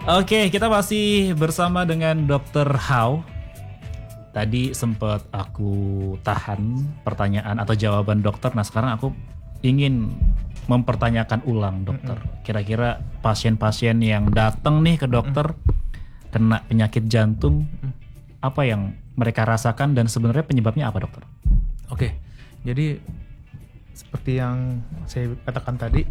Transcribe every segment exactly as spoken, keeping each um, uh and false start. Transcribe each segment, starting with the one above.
Oke, kita masih bersama dengan dokter Hao. Tadi sempat aku tahan pertanyaan atau jawaban dokter. Nah sekarang aku ingin mempertanyakan ulang dokter. Kira-kira pasien-pasien yang datang nih ke dokter kena penyakit jantung, apa yang mereka rasakan dan sebenarnya penyebabnya apa dokter? Oke, jadi seperti yang saya katakan tadi,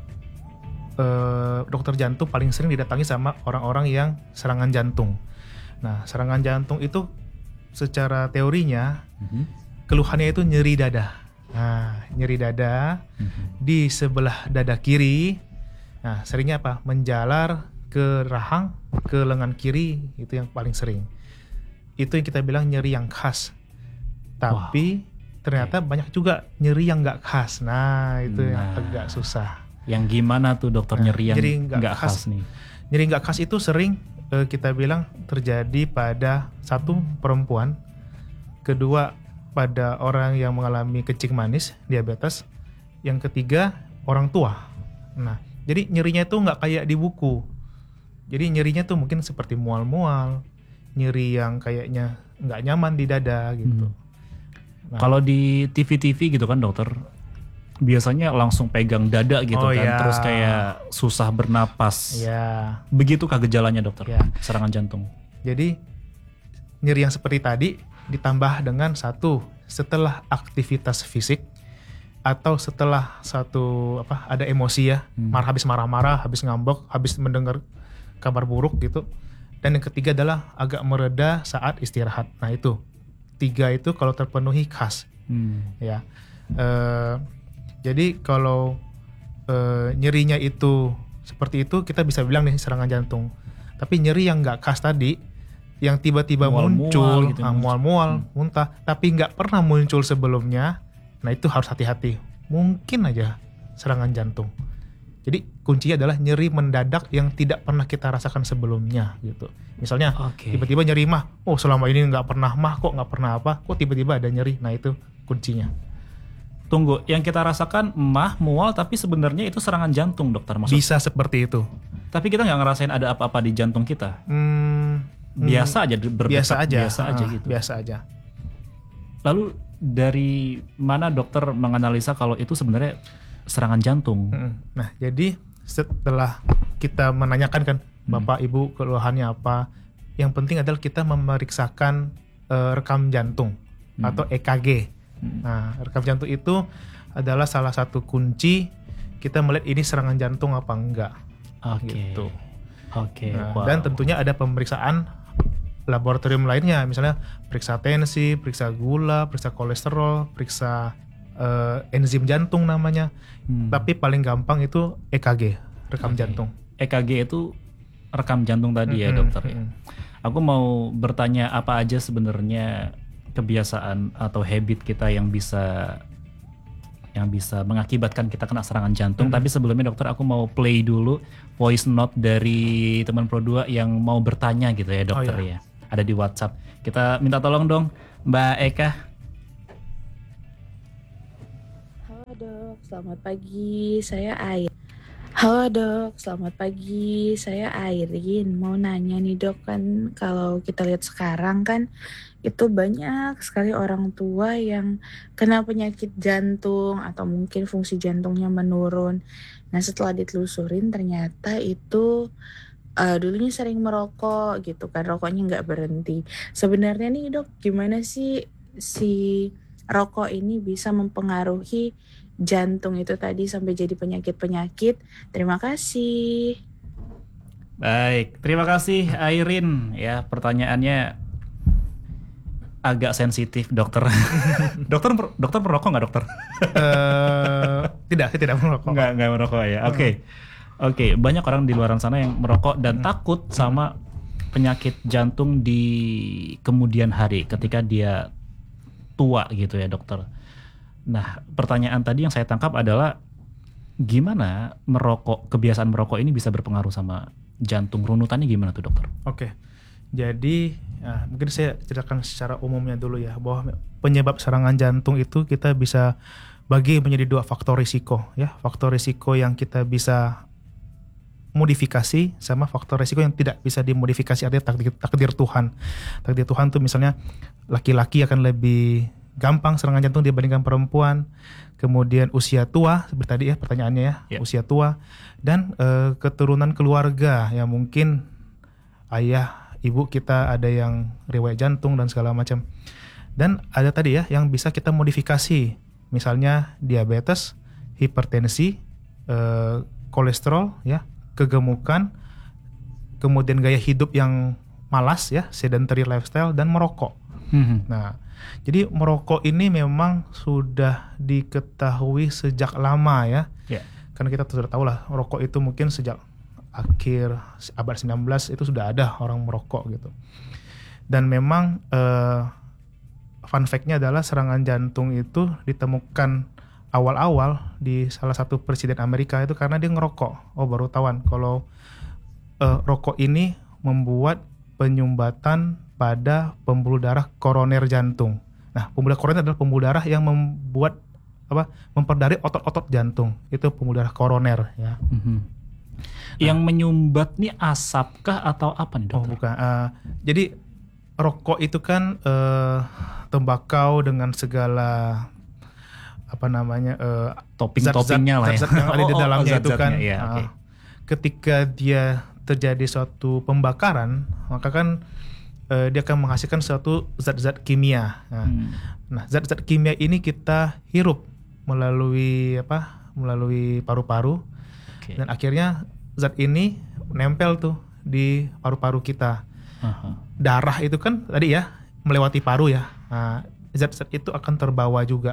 eh, dokter jantung paling sering didatangi sama orang-orang yang serangan jantung. Nah, serangan jantung itu secara teorinya Mm-hmm. keluhannya itu nyeri dada. Nah, nyeri dada Mm-hmm. di sebelah dada kiri. Nah, seringnya apa? Menjalar ke rahang, ke lengan kiri, itu yang paling sering. Itu yang kita bilang nyeri yang khas. Tapi wow. ternyata okay. banyak juga nyeri yang nggak khas. Nah, itu nah. yang agak susah. Yang gimana tuh dokter nah, nyeri yang nggak khas, khas nih? Nyeri nggak khas itu sering eh, kita bilang terjadi pada satu perempuan, kedua pada orang yang mengalami kencing manis, diabetes, yang ketiga orang tua. Nah, jadi nyerinya itu nggak kayak di buku. Jadi nyerinya tuh mungkin seperti mual-mual, nyeri yang kayaknya nggak nyaman di dada gitu. Hmm. Nah, kalau di T V T V gitu kan dokter, biasanya langsung pegang dada gitu oh kan, ya. terus kayak susah bernapas. Ya. Begitukah gejalanya dokter? Ya. Serangan jantung. Jadi nyeri yang seperti tadi ditambah dengan satu, setelah aktivitas fisik atau setelah satu apa ada emosi ya, hmm. marah habis marah-marah, habis ngambek, habis mendengar kabar buruk gitu. Dan yang ketiga adalah agak mereda saat istirahat. Nah itu tiga itu kalau terpenuhi khas, hmm. ya. E, jadi kalau e, nyerinya itu seperti itu kita bisa bilang nih serangan jantung. Tapi nyeri yang nggak khas tadi, yang tiba-tiba mual, muncul, gitu, ah, mual-mual, hmm. muntah, tapi nggak pernah muncul sebelumnya, nah itu harus hati-hati. Mungkin aja serangan jantung. Jadi kuncinya adalah nyeri mendadak yang tidak pernah kita rasakan sebelumnya gitu. Misalnya okay. tiba-tiba nyeri mah, oh selama ini nggak pernah mah, kok nggak pernah apa, kok tiba-tiba ada nyeri. Nah itu kuncinya. Tunggu, yang kita rasakan mah, mual, tapi sebenarnya itu serangan jantung dokter maksudnya? Bisa seperti itu. Tapi kita nggak ngerasain ada apa-apa di jantung kita? Hmm, biasa aja berdetak, biasa aja, biasa aja uh, gitu. Biasa aja. Lalu dari mana dokter menganalisa kalau itu sebenarnya serangan jantung? Nah, jadi setelah kita menanyakan kan, hmm. Bapak Ibu keluhannya apa, yang penting adalah kita memeriksakan uh, rekam jantung hmm. atau E K G. Hmm. Nah, rekam jantung itu adalah salah satu kunci kita melihat ini serangan jantung apa enggak. Oke. Okay. Gitu. Oke. Okay. Nah, wow. Dan tentunya ada pemeriksaan laboratorium lainnya, misalnya periksa tensi, periksa gula, periksa kolesterol, periksa uh, enzim jantung namanya. Hmm. Tapi paling gampang itu E K G, rekam okay. jantung. E K G itu rekam jantung tadi mm-hmm. ya dokter ya. Mm-hmm. Aku mau bertanya apa aja sebenarnya kebiasaan atau habit kita yang bisa yang bisa mengakibatkan kita kena serangan jantung. Mm-hmm. Tapi sebelumnya dokter aku mau play dulu voice note dari teman Pro dua yang mau bertanya gitu ya dokter oh, iya. ya. Ada di WhatsApp. Kita minta tolong dong Mbak Eka. Halo dok, selamat pagi. Saya Airin. Halo dok, selamat pagi. Saya Airin. Mau nanya nih dok, kan kalau kita lihat sekarang kan itu banyak sekali orang tua yang kena penyakit jantung atau mungkin fungsi jantungnya menurun. Nah setelah ditelusurin ternyata itu uh, dulunya sering merokok gitu kan, rokoknya nggak berhenti. Sebenarnya nih dok, gimana sih si rokok ini bisa mempengaruhi jantung itu tadi sampai jadi penyakit-penyakit? Terima kasih. Baik, terima kasih Airin. Ya pertanyaannya agak sensitif dokter. dokter dokter merokok nggak dokter? uh, tidak, saya tidak merokok. Nggak nggak merokok ya. Oke, okay. oke. Okay. Banyak orang di luar sana yang merokok dan hmm. takut sama penyakit jantung di kemudian hari ketika dia tua gitu ya dokter. Nah, pertanyaan tadi yang saya tangkap adalah gimana merokok, kebiasaan merokok ini bisa berpengaruh sama jantung? Runutannya gimana tuh dokter? Oke. Okay. Jadi nah, mungkin saya ceritakan secara umumnya dulu ya, bahwa penyebab serangan jantung itu kita bisa bagi menjadi dua faktor risiko ya. Faktor risiko yang kita bisa modifikasi sama faktor resiko yang tidak bisa dimodifikasi, artinya takdir, takdir Tuhan. Takdir Tuhan tuh misalnya laki-laki akan lebih gampang serangan jantung dibandingkan perempuan. Kemudian usia tua, seperti tadi ya pertanyaannya ya, Yeah. usia tua. Dan uh, keturunan keluarga yang mungkin ayah, ibu kita ada yang riwayat jantung dan segala macam. Dan ada tadi ya yang bisa kita modifikasi. Misalnya diabetes, hipertensi, uh, kolesterol ya, kegemukan, kemudian gaya hidup yang malas ya, sedentary lifestyle, dan merokok. Hmm. Nah, jadi merokok ini memang sudah diketahui sejak lama ya. Ya. Karena kita sudah tahu lah, rokok itu mungkin sejak akhir abad sembilan belas itu sudah ada orang merokok gitu. Dan memang eh, fun fact-nya adalah serangan jantung itu ditemukan awal-awal di salah satu presiden Amerika itu karena dia ngerokok. Oh, baru tahuan kalau eh, rokok ini membuat penyumbatan pada pembuluh darah koroner jantung. Nah, pembuluh darah koroner adalah pembuluh darah yang membuat apa? Memperdari otot-otot jantung. Itu pembuluh darah koroner ya. Mm-hmm. Yang menyumbat nih asapkah atau apa nih, Oh, dokter? bukan. Uh, jadi rokok itu kan uh, tembakau dengan segala apa namanya uh, Topping-toppingnya lah ya. zat-zat yang ada di Oh, oh, dalamnya itu kan. zat-zatnya, iya, uh, oke. Ketika dia terjadi suatu pembakaran, maka kan uh, dia akan menghasilkan suatu zat-zat kimia. Nah, Hmm. nah, zat-zat kimia ini kita hirup melalui apa? Melalui paru-paru. Oke. Dan akhirnya zat ini nempel tuh di paru-paru kita. Aha. Darah itu kan tadi ya melewati paru ya. Nah, zat-zat itu akan terbawa juga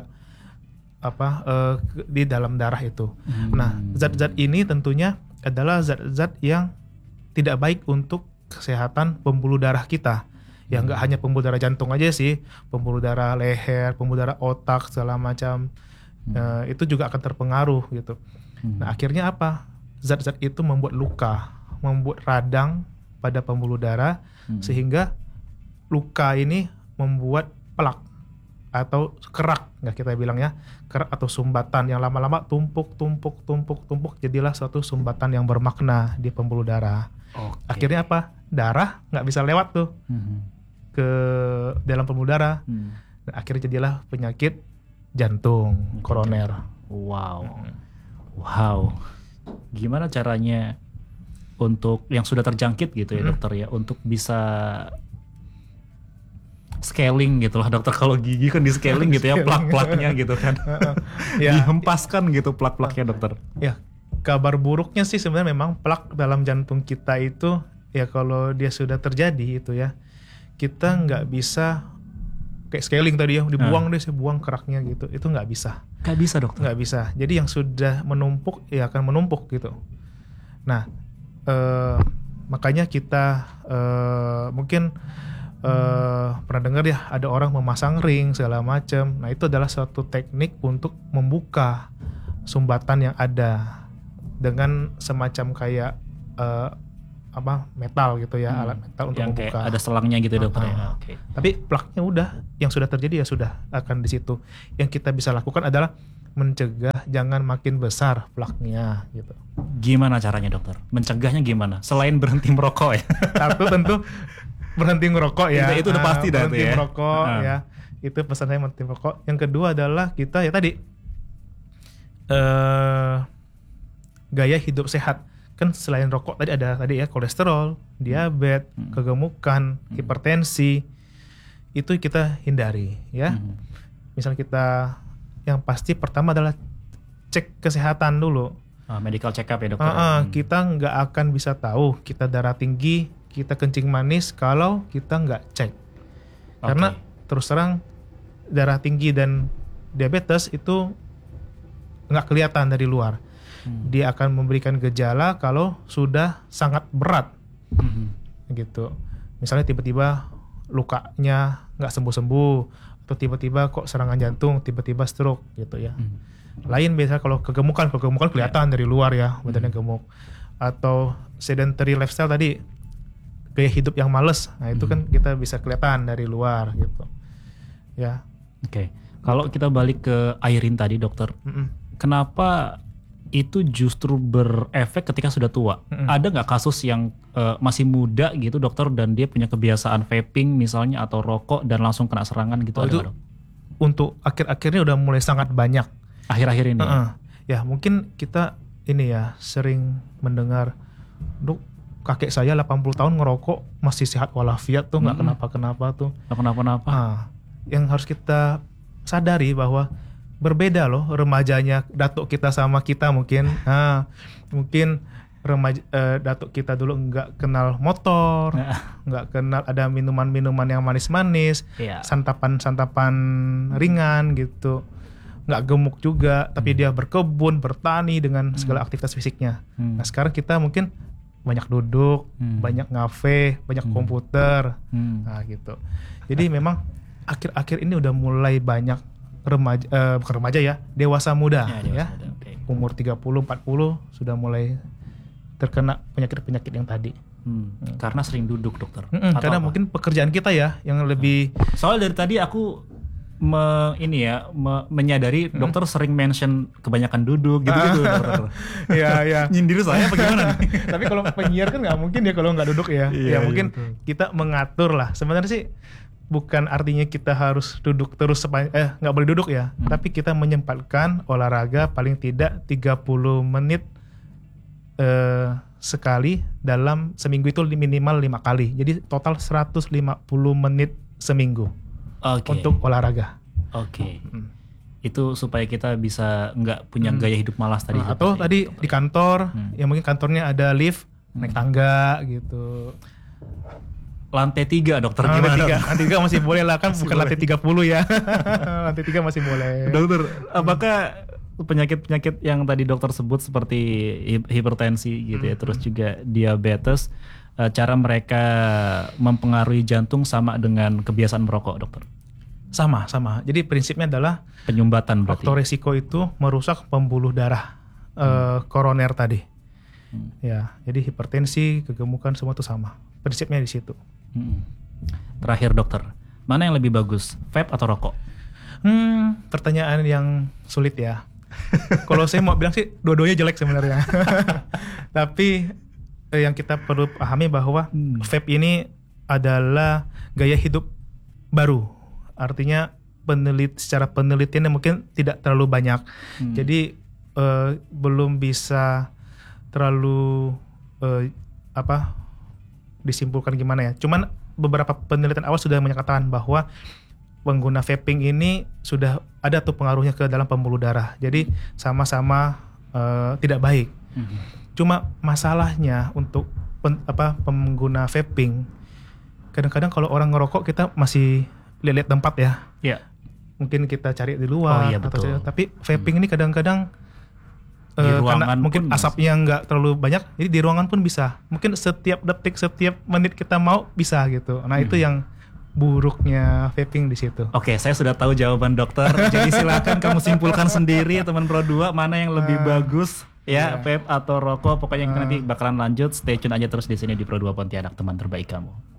apa eh, ke- di dalam darah itu. Hmm. Nah, zat-zat ini tentunya adalah zat-zat yang tidak baik untuk kesehatan pembuluh darah kita. Ya nggak hanya pembuluh darah jantung aja sih, pembuluh darah leher, pembuluh darah otak segala macam. Eh, itu juga akan terpengaruh gitu. Hmm. Nah, akhirnya apa? Zat-zat itu membuat luka, membuat radang pada pembuluh darah, Hmm. sehingga luka ini membuat pelak atau kerak, nggak kita bilang ya, kerak atau sumbatan yang lama-lama tumpuk, tumpuk, tumpuk, tumpuk, jadilah suatu sumbatan yang bermakna di pembuluh darah. Oke. Akhirnya apa? Darah nggak bisa lewat tuh Hmm. ke dalam pembuluh darah. Hmm. Dan akhirnya jadilah penyakit jantung, koroner. Wow. Wow. Gimana caranya untuk yang sudah terjangkit gitu ya, Hmm. dokter ya, untuk bisa scaling gitu lah, dokter. Kalau gigi kan di scaling gitu ya, Scaling. plak-plaknya gitu kan. Ya, Dihempaskan gitu plak-plaknya, dokter. ya, kabar buruknya sih sebenarnya memang plak dalam jantung kita itu ya kalau dia sudah terjadi itu ya, kita nggak bisa kayak scaling tadi ya, dibuang deh, saya buang keraknya gitu, itu nggak bisa, Gak bisa, dokter. nggak bisa. Jadi yang sudah menumpuk ya akan menumpuk gitu. Nah, eh, makanya kita eh, mungkin eh, pernah dengar ya ada orang memasang ring segala macam. Nah, itu adalah suatu teknik untuk membuka sumbatan yang ada dengan semacam kayak eh, apa metal gitu ya, Hmm. alat metal untuk Yang membuka. kayak ada selangnya gitu, dokter ya. Ah. Oke. Tapi plaknya udah, yang sudah terjadi ya sudah akan di situ. Yang kita bisa lakukan adalah mencegah jangan makin besar plaknya gitu. Gimana caranya, dokter? Mencegahnya gimana? Selain berhenti merokok ya. Satu tentu berhenti ngerokok ya. Itu- itu udah Ah, pasti dah berhenti tuh ya. merokok Ah. ya. Itu pesan saya, berhenti merokok. Yang kedua adalah kita ya tadi eh gaya hidup sehat. Kan selain rokok tadi ada tadi ya kolesterol, diabetes, Hmm. kegemukan, hipertensi. Itu kita hindari ya. Hmm. Misal kita yang pasti pertama adalah cek kesehatan dulu. Ah, medical check up ya, dokter. Ah, ah, Hmm. kita nggak akan bisa tahu kita darah tinggi, kita kencing manis kalau kita nggak cek. Karena Oke. terus terang darah tinggi dan diabetes itu nggak kelihatan dari luar. Hmm. Dia akan memberikan gejala kalau sudah sangat berat Hmm. gitu. Misalnya tiba-tiba lukanya nggak sembuh-sembuh, atau tiba-tiba kok serangan jantung, tiba-tiba stroke gitu ya. Hmm. Lain biasanya kalau kegemukan, kegemukan kelihatan dari luar ya, badannya gemuk. Atau sedentary lifestyle tadi, gaya hidup yang males, nah itu kan kita bisa kelihatan dari luar gitu. Ya, Oke. Kalau kita balik ke Airin tadi, dokter, mm-mm. kenapa itu justru berefek ketika sudah tua. Mm-mm. Ada nggak kasus yang uh, masih muda gitu dokter dan dia punya kebiasaan vaping misalnya atau rokok dan langsung kena serangan gitu? Oh, ada itu nggak, dok? Untuk akhir-akhirnya udah mulai sangat banyak. Akhir-akhir ini. Uh-uh. Ya mungkin kita ini ya sering mendengar, dok kakek saya delapan puluh tahun ngerokok masih sehat walafiat tuh, nggak Mm-mm. kenapa-kenapa tuh. Nggak kenapa-napa. Ah, yang harus kita sadari bahwa berbeda loh remajanya datuk kita sama kita mungkin. Nah, mungkin remaja eh, datuk kita dulu nggak kenal motor, nggak kenal ada minuman-minuman yang manis-manis, Iya. santapan-santapan ringan gitu, nggak gemuk juga, tapi dia berkebun, bertani dengan segala aktivitas fisiknya. Hmm. Nah sekarang kita mungkin banyak duduk, Hmm. banyak ngafe, banyak Hmm. komputer, Hmm. nah gitu. Jadi memang akhir-akhir ini udah mulai banyak remaja, eh, bukan remaja ya, dewasa muda Ya, ya, dewasa muda, oke. umur tiga puluh empat puluh sudah mulai terkena penyakit-penyakit yang tadi. Hmm. Karena sering duduk dokter. Mm-mm, Atau karena apa? mungkin pekerjaan kita ya yang lebih Soal dari tadi aku me, ini ya me- menyadari dokter sering mention kebanyakan duduk gitu-gitu dokter. ya ya. Nyindir saya apa gimana nih? Tapi kalau penyiar kan nggak mungkin ya kalau nggak duduk ya. Iya, ya iya, mungkin betul. kita mengatur lah. Sebenarnya sih bukan artinya kita harus duduk terus sepanjang eh nggak boleh duduk ya. Hmm. Tapi kita menyempatkan olahraga paling tidak tiga puluh menit eh, sekali dalam seminggu itu minimal lima kali. Jadi total seratus lima puluh menit seminggu Oke. untuk olahraga. Oke. Hmm. Itu supaya kita bisa nggak punya Hmm. gaya hidup malas tadi. Nah, atau dokter, tadi ya, dokter. di kantor, Hmm. ya mungkin kantornya ada lift, naik tangga gitu. Lantai tiga dokter Ah, gimana? lantai tiga, lantai tiga masih boleh lah kan, Masih bukan boleh. lantai tiga puluh ya. Lantai tiga masih boleh. Dokter, apakah penyakit-penyakit yang tadi dokter sebut seperti hi- hipertensi gitu ya, Hmm. terus juga diabetes, eh, cara mereka mempengaruhi jantung sama dengan kebiasaan merokok, dokter? Sama, sama. Jadi prinsipnya adalah Penyumbatan berarti. faktor resiko itu merusak pembuluh darah eh, koroner tadi. Hmm. Ya, jadi hipertensi, kegemukan semua itu sama. Prinsipnya di situ. Hmm. Terakhir dokter, mana yang lebih bagus, vape atau rokok? Hmm, pertanyaan yang sulit ya. Kalau saya mau bilang sih dua-duanya jelek sebenarnya. Tapi eh, yang kita perlu pahami bahwa Hmm. vape ini adalah gaya hidup baru. Artinya penelit secara penelitiannya mungkin tidak terlalu banyak. Hmm. Jadi eh, belum bisa terlalu eh, apa disimpulkan gimana ya. Cuman beberapa penelitian awal sudah menyatakan bahwa pengguna vaping ini sudah ada tuh pengaruhnya ke dalam pembuluh darah. Jadi sama-sama eh, tidak baik. Hmm. Cuma masalahnya untuk pen, apa pengguna vaping, kadang-kadang kalau orang ngerokok kita masih lihat-lihat tempat ya. Ya. Mungkin kita cari di Oh luar. iya, atau betul. tapi vaping ini kadang-kadang Di eh, ruangan karena mungkin pun asapnya nggak terlalu banyak, jadi di ruangan pun bisa. Mungkin setiap detik, setiap menit kita mau bisa gitu. Nah itu Hmm. yang buruknya vaping di situ. Oke, saya sudah tahu jawaban dokter. Jadi silakan kamu simpulkan sendiri teman Pro dua mana yang lebih Ah, bagus ya, iya. vape atau rokok. Pokoknya kita Ah. nanti bakalan lanjut. Stay tune aja terus di sini di Pro dua Pontianak, teman terbaik kamu.